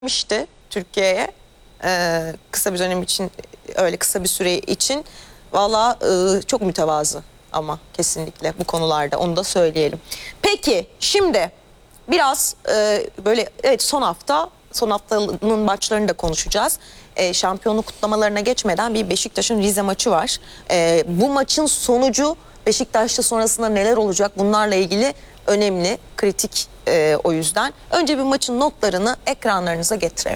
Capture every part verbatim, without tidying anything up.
gelmişti Türkiye'ye ee, kısa bir dönem için, öyle kısa bir süre için. Valla e, çok mütevazı ama kesinlikle bu konularda, onu da söyleyelim. Peki şimdi biraz e, böyle evet son hafta son haftanın maçlarını da konuşacağız. E, şampiyonluk kutlamalarına geçmeden bir Beşiktaş'ın Rize maçı var. E, bu maçın sonucu Beşiktaş'ta sonrasında neler olacak, bunlarla ilgili önemli, kritik e, o yüzden. Önce bir maçın notlarını ekranlarınıza getirelim.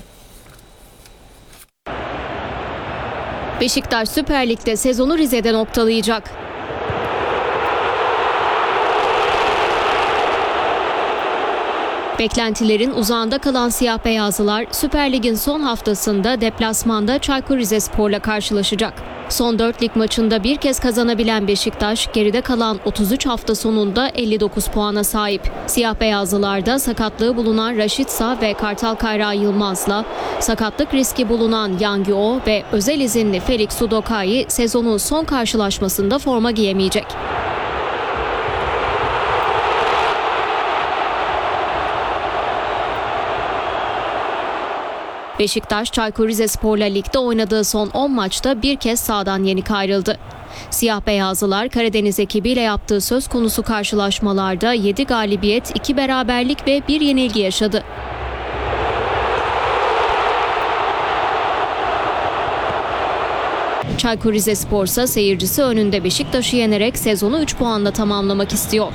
Beşiktaş Süper Lig'de sezonu Rize'de noktalayacak. Beklentilerin uzağında kalan siyah beyazlılar Süper Lig'in son haftasında deplasmanda Çaykur Rizespor'la karşılaşacak. Son dört lig maçında bir kez kazanabilen Beşiktaş, geride kalan otuz üç hafta sonunda elli dokuz puana sahip. Siyah beyazlılarda sakatlığı bulunan Raşitsa ve Kartal Kayra Yılmaz'la sakatlık riski bulunan Yang Yo ve özel izinli Felix Sudokai sezonun son karşılaşmasında forma giyemeyecek. Beşiktaş, Çaykur Rizespor'la ligde oynadığı son on maçta bir kez sahadan yenik ayrıldı. Siyah beyazlılar Karadeniz ekibiyle yaptığı söz konusu karşılaşmalarda yedi galibiyet, iki beraberlik ve bir yenilgi yaşadı. Çaykur Rizespor ise seyircisi önünde Beşiktaş'ı yenerek sezonu üç puanla tamamlamak istiyor.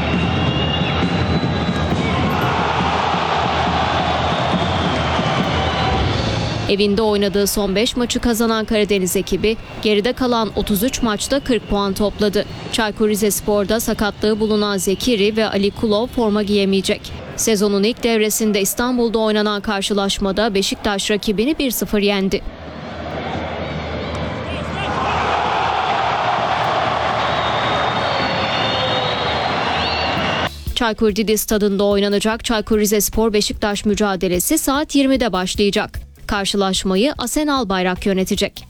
Evinde oynadığı son beş maçı kazanan Karadeniz ekibi geride kalan otuz üç maçta kırk puan topladı. Çaykur Rizespor'da sakatlığı bulunan Zekiri ve Ali Kulov forma giyemeyecek. Sezonun ilk devresinde İstanbul'da oynanan karşılaşmada Beşiktaş rakibini bir sıfır yendi. Çaykur Didi Stadı'nda oynanacak Çaykur Rizespor Beşiktaş mücadelesi saat yirmide başlayacak. Karşılaşmayı Asen Albayrak yönetecek.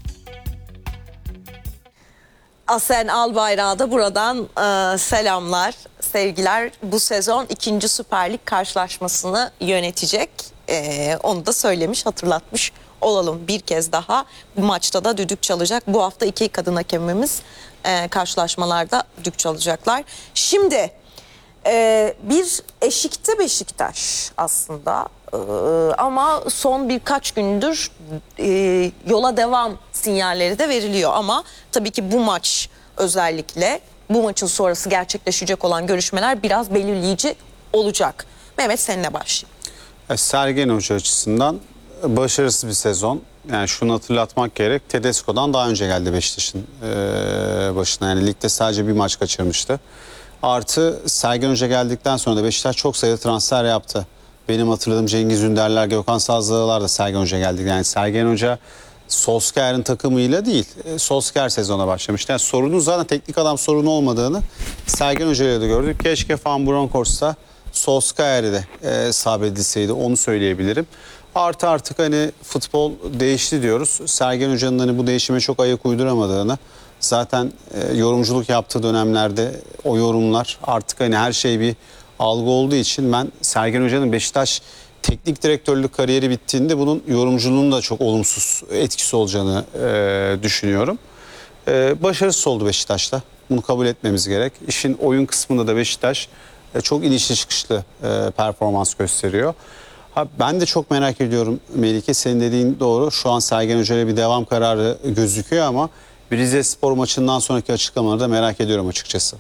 Asen Albayrak'a da buradan e, selamlar, sevgiler. Bu sezon ikinci Süper Lig karşılaşmasını yönetecek. E, onu da söylemiş, hatırlatmış olalım bir kez daha. Bu maçta da düdük çalacak. Bu hafta iki kadın hakemimiz e, karşılaşmalarda düdük çalacaklar. Şimdi e, bir eşikte Beşiktaş aslında. Ama son birkaç gündür e, yola devam sinyalleri de veriliyor. Ama tabii ki bu maç, özellikle bu maçın sonrası gerçekleşecek olan görüşmeler biraz belirleyici olacak. Mehmet, seninle başlayayım. Sergen Hoca açısından başarısız bir sezon. Yani şunu hatırlatmak gerek. Tedesco'dan daha önce geldi Beşiktaş'ın e, başına. Yani ligde sadece bir maç kaçırmıştı. Artı Sergen Hoca geldikten sonra da Beşiktaş çok sayıda transfer yaptı. Benim hatırladığım Cengiz Ünderler, Gökhan Sazlılar da Sergen Hoca geldi. Yani Sergen Hoca Solskjaer'in takımıyla değil, Solskjaer sezona başlamıştı. Yani sorunun zaten teknik adam sorunu olmadığını Sergen Hoca'yla da gördük. Keşke Van Bronckhorst'a Solskjaer'i de e, sabredilseydi, onu söyleyebilirim. Artı artık hani futbol değişti diyoruz. Sergen Hoca'nın hani bu değişime çok ayak uyduramadığını, zaten e, yorumculuk yaptığı dönemlerde o yorumlar artık hani her şey bir algı olduğu için ben Sergen Hoca'nın Beşiktaş teknik direktörlük kariyeri bittiğinde bunun yorumculuğunun da çok olumsuz etkisi olacağını e, düşünüyorum. E, başarısız oldu Beşiktaş'ta. Bunu kabul etmemiz gerek. İşin oyun kısmında da Beşiktaş e, çok inişli çıkışlı e, performans gösteriyor. Ha, ben de çok merak ediyorum Melike, senin dediğin doğru. Şu an Sergen Hoca'ya bir devam kararı gözüküyor ama bir Rizespor maçından sonraki açıklamaları da merak ediyorum açıkçası.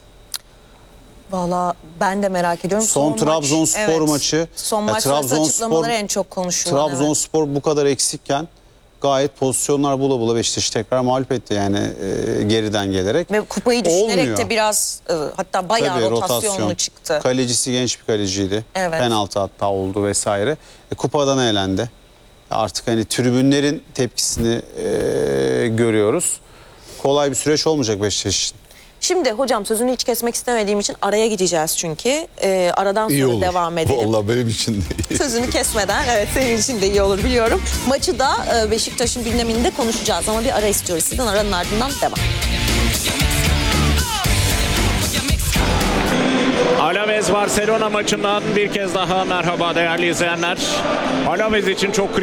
Valla ben de merak ediyorum. Son, son Trabzonspor evet. maçı. Son maç sonrası açıklamaları en çok konuşulan. Trabzonspor evet. bu kadar eksikken gayet pozisyonlar bula bula Beşiktaş'ı tekrar mağlup etti yani e, geriden gelerek. Ve kupayı düşünerek Olmuyor. de biraz e, hatta bayağı Tabii, rotasyonlu rotasyon. çıktı. Kalecisi genç bir kaleciydi. Evet. Penaltı hatta oldu vesaire. E, kupadan eğlendi. Artık hani tribünlerin tepkisini e, görüyoruz. Kolay bir süreç olmayacak Beşiktaş için. Şimdi hocam, sözünü hiç kesmek istemediğim için araya gideceğiz çünkü. Ee, aradan sonra iyi devam edelim. Vallahi benim için de iyi. Sözünü kesmeden, evet senin için de iyi olur biliyorum. Maçı da e, Beşiktaş'ın gündeminde konuşacağız ama bir ara istiyoruz sizden. Aranın ardından devam. Alaves Barcelona maçından bir kez daha merhaba değerli izleyenler. Alaves için çok